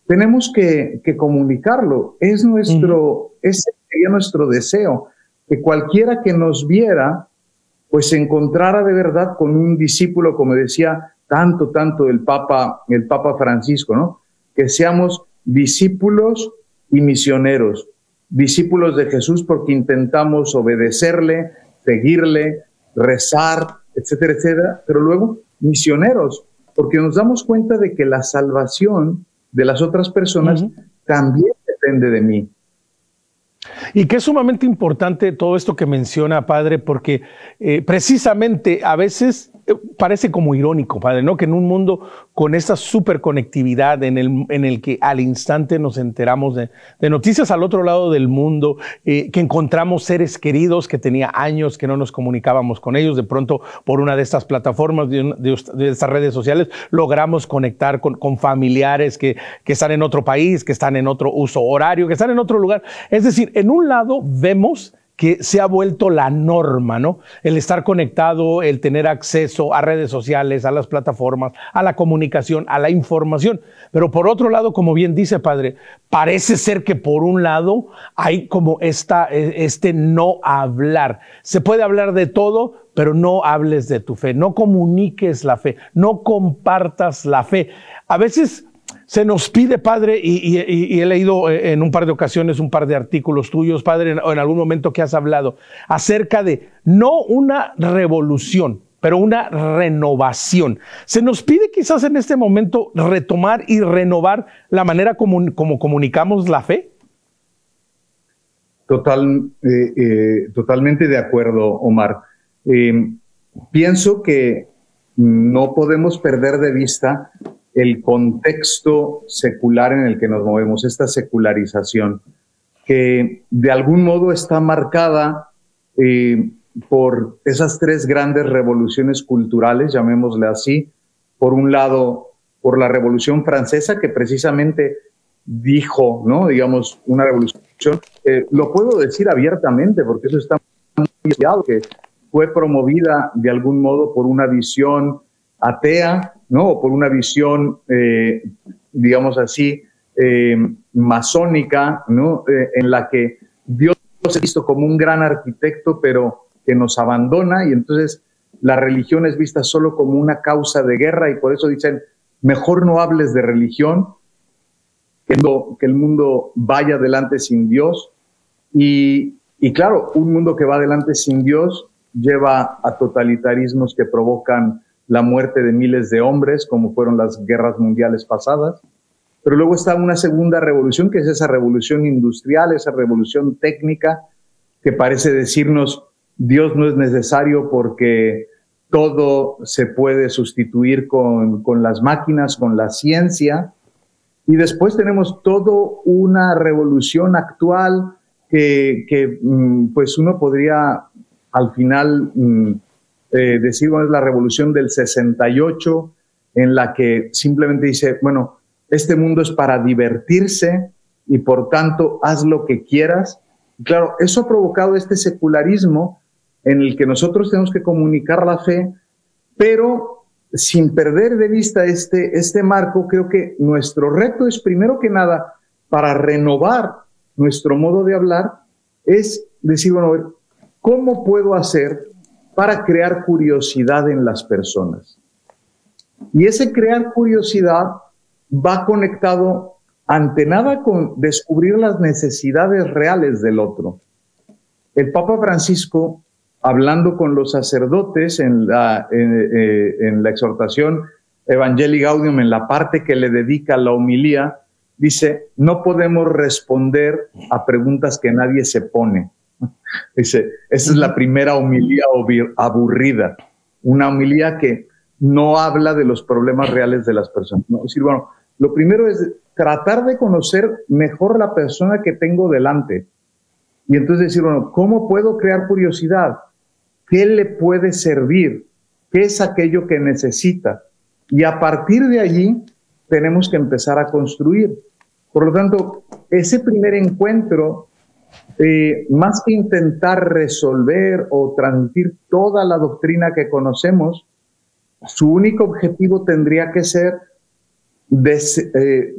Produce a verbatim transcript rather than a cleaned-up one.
tenemos que, que comunicarlo. Es nuestro, uh-huh. ese sería nuestro deseo, que cualquiera que nos viera, pues se encontrara de verdad con un discípulo, como decía tanto, tanto el Papa, el Papa Francisco, ¿no? Que seamos discípulos y misioneros, discípulos de Jesús porque intentamos obedecerle, seguirle, rezar, etcétera, etcétera, pero luego misioneros, porque nos damos cuenta de que la salvación de las otras personas uh-huh. también depende de mí. Y que es sumamente importante todo esto que menciona, padre, porque eh, precisamente a veces eh, parece como irónico, padre, ¿no? Que en un mundo con esta superconectividad en el, en el que al instante nos enteramos de, de noticias al otro lado del mundo, eh, que encontramos seres queridos que tenía años que no nos comunicábamos con ellos, de pronto por una de estas plataformas, de, de, de estas redes sociales, logramos conectar con, con familiares que, que están en otro país, que están en otro uso horario, que están en otro lugar. Es decir, en un lado vemos que se ha vuelto la norma, ¿no? El estar conectado, el tener acceso a redes sociales, a las plataformas, a la comunicación, a la información. Pero por otro lado, como bien dice, padre, parece ser que por un lado hay como esta, este no hablar. Se puede hablar de todo, pero no hables de tu fe, no comuniques la fe, no compartas la fe. A veces se nos pide, padre, y, y, y he leído en un par de ocasiones un par de artículos tuyos, padre, en, en algún momento que has hablado, acerca de no una revolución, pero una renovación. Se nos pide quizás en este momento retomar y renovar la manera como, como comunicamos la fe. Total, eh, eh, totalmente de acuerdo, Omar. Eh, pienso que no podemos perder de vista el contexto secular en el que nos movemos, esta secularización, que de algún modo está marcada eh, por esas tres grandes revoluciones culturales, llamémosle así. Por un lado, por la Revolución Francesa, que precisamente dijo, ¿no? Digamos, una revolución, eh, lo puedo decir abiertamente, porque eso está muy estudiado, que fue promovida de algún modo por una visión atea, ¿no? O por una visión, eh, digamos así, eh, masónica, ¿no? Eh, en la que Dios es visto como un gran arquitecto, pero que nos abandona, y entonces la religión es vista solo como una causa de guerra, y por eso dicen, mejor no hables de religión, que, no, que el mundo vaya adelante sin Dios. Y, y claro, un mundo que va adelante sin Dios lleva a totalitarismos que provocan la muerte de miles de hombres, como fueron las guerras mundiales pasadas. Pero luego está una segunda revolución, que es esa revolución industrial, esa revolución técnica, que parece decirnos, Dios no es necesario porque todo se puede sustituir con, con las máquinas, con la ciencia. Y después tenemos toda una revolución actual que, que pues uno podría al final Eh, decir, bueno, es la revolución del sesenta y ocho, en la que simplemente dice, bueno, este mundo es para divertirse y por tanto haz lo que quieras. Y claro, eso ha provocado este secularismo en el que nosotros tenemos que comunicar la fe, pero sin perder de vista este, este marco. Creo que nuestro reto es, primero que nada, para renovar nuestro modo de hablar, es decir, bueno, ¿cómo puedo hacer para crear curiosidad en las personas? Y ese crear curiosidad va conectado ante nada con descubrir las necesidades reales del otro. El Papa Francisco, hablando con los sacerdotes en la, en, en la exhortación Evangelii Gaudium, en la parte que le dedica la homilía, dice, no podemos responder a preguntas que nadie se pone. Dice, esa es la primera homilía aburrida, una homilía que no habla de los problemas reales de las personas, ¿no? Es decir, bueno, lo primero es tratar de conocer mejor la persona que tengo delante. Y entonces decir, bueno, ¿cómo puedo crear curiosidad? ¿Qué le puede servir? ¿Qué es aquello que necesita? Y a partir de allí tenemos que empezar a construir. Por lo tanto, ese primer encuentro, Eh, más que intentar resolver o transmitir toda la doctrina que conocemos, su único objetivo tendría que ser des, eh,